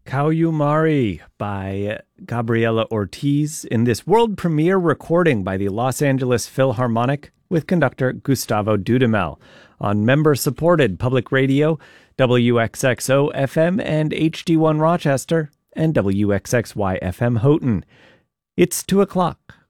Kauyumari by Gabriela Ortiz in this world premiere recording by the Los Angeles Philharmonic with conductor Gustavo Dudamel on member-supported public radio, WXXO FM and HD1 Rochester, and WXXY FM Houghton. It's 2 o'clock